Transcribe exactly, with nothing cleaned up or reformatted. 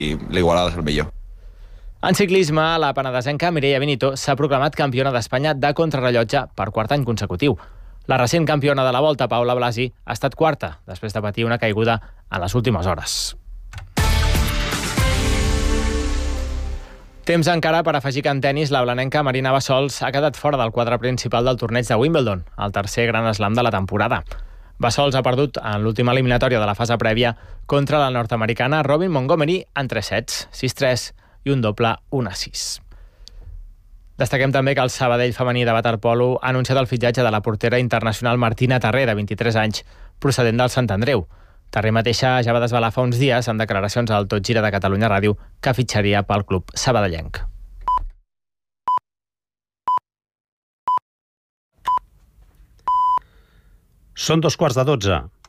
i l'Igualada és el millor. En ciclisme, la penedesenca Mireia Benito s'ha proclamat campiona d'Espanya de contrarrellotge per quart any consecutiu. La recent campiona de la Volta, Paula Blasi, ha estat quarta, després de patir una caiguda en les últimes hores. Temps encara per afegir que en tenis la blanenca Marina Bassols ha quedat fora del quadre principal del torneig de Wimbledon, el tercer gran slam de la temporada. Bassols ha perdut en l'última eliminatòria de la fase prèvia contra la nord-americana Robin Montgomery en tres sets, sis tres i un doble un a sis. Destaquem també que el Sabadell femení de waterpolo ha anunciat el fitxatge de la portera internacional Martina Tarré, de vint-i-tres anys, procedent del Sant Andreu. Tarré mateixa ja va desvelar fa uns dies en declaracions al Tot Gira de Catalunya Ràdio que fitxaria pel club sabadellenc. Són dos quarts de dotze.